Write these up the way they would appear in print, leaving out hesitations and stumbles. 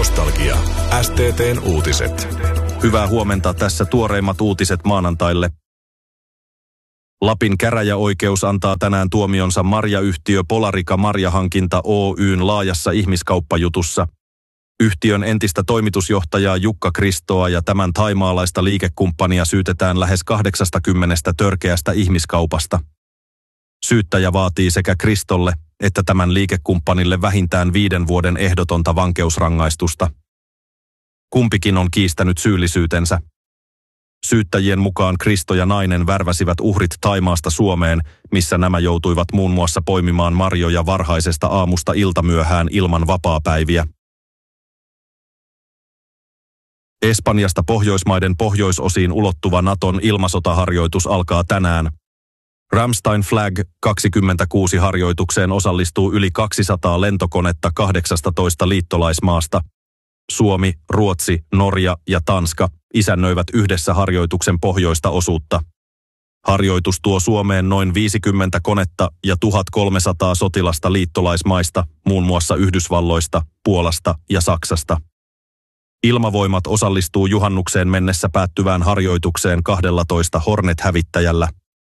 Nostalgia. STT:n uutiset. Hyvää huomenta, tässä tuoreimmat uutiset maanantaille. Lapin käräjäoikeus antaa tänään tuomionsa marjayhtiö Polarica Marjahankinta Oyn laajassa ihmiskauppajutussa. Yhtiön entistä toimitusjohtajaa Jukka Kristoa ja tämän thaimaalaista liikekumppania syytetään lähes 80 törkeästä ihmiskaupasta. Syyttäjä vaatii sekä Kristolle että tämän liikekumppanille vähintään 5 vuoden ehdotonta vankeusrangaistusta. Kumpikin on kiistänyt syyllisyytensä. Syyttäjien mukaan Kristo ja nainen värväsivät uhrit Thaimaasta Suomeen, missä nämä joutuivat muun muassa poimimaan marjoja varhaisesta aamusta iltamyöhään ilman vapaapäiviä. Espanjasta Pohjoismaiden pohjoisosiin ulottuva Naton ilmasotaharjoitus alkaa tänään. Ramstein Flag 26 harjoitukseen osallistuu yli 200 lentokonetta 18 liittolaismaasta. Suomi, Ruotsi, Norja ja Tanska isännöivät yhdessä harjoituksen pohjoista osuutta. Harjoitus tuo Suomeen noin 50 konetta ja 1300 sotilasta liittolaismaista, muun muassa Yhdysvalloista, Puolasta ja Saksasta. Ilmavoimat osallistuu juhannukseen mennessä päättyvään harjoitukseen 12 Hornet-hävittäjällä.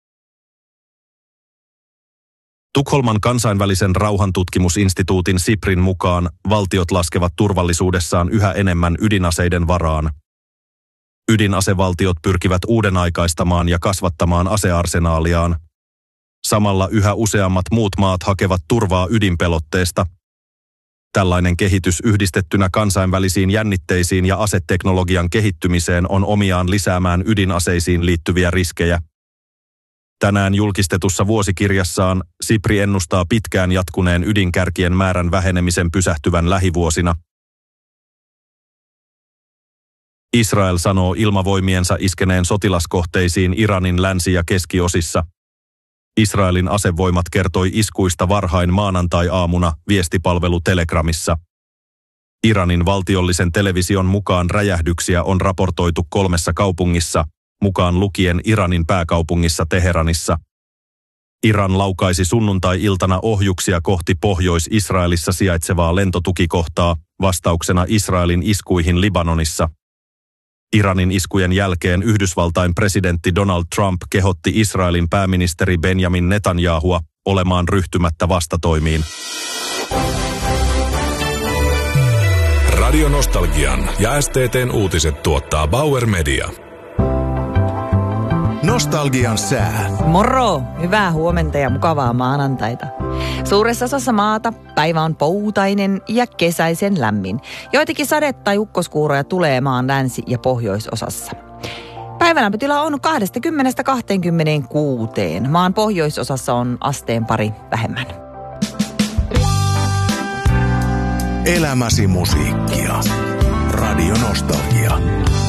Tukholman kansainvälisen rauhantutkimusinstituutin SIPRin mukaan valtiot laskevat turvallisuudessaan yhä enemmän ydinaseiden varaan. Ydinasevaltiot pyrkivät uudenaikaistamaan ja kasvattamaan asearsenaaliaan. Samalla yhä useammat muut maat hakevat turvaa ydinpelotteesta. Tällainen kehitys yhdistettynä kansainvälisiin jännitteisiin ja aseteknologian kehittymiseen on omiaan lisäämään ydinaseisiin liittyviä riskejä. Tänään julkistetussa vuosikirjassaan SIPRI ennustaa pitkään jatkuneen ydinkärkien määrän vähenemisen pysähtyvän lähivuosina. Israel sanoo ilmavoimiensa iskeneen sotilaskohteisiin Iranin länsi- ja keskiosissa. Israelin asevoimat kertoi iskuista varhain maanantai-aamuna viestipalvelu Telegramissa. Iranin valtiollisen television mukaan räjähdyksiä on raportoitu 3 kaupungissa, mukaan lukien Iranin pääkaupungissa Teheranissa. Iran laukaisi sunnuntai-iltana ohjuksia kohti Pohjois-Israelissa sijaitsevaa lentotukikohtaa vastauksena Israelin iskuihin Libanonissa. Iranin iskujen jälkeen Yhdysvaltain presidentti Donald Trump kehotti Israelin pääministeri Benjamin Netanyahua olemaan ryhtymättä vastatoimiin. Radio Nostalgian ja STT:n uutiset tuottaa Bauer Media. Nostalgian sää. Moro! Hyvää huomenta ja mukavaa maanantaita. Suuressa osassa maata päivä on poutainen ja kesäisen lämmin. Joitakin sadetta tai ukkoskuuroja tulee maan länsi- ja pohjoisosassa. Päivän lämpötila on 20–26. Maan pohjoisosassa on asteen pari vähemmän. Elämäsi musiikkia. Radio Nostalgia.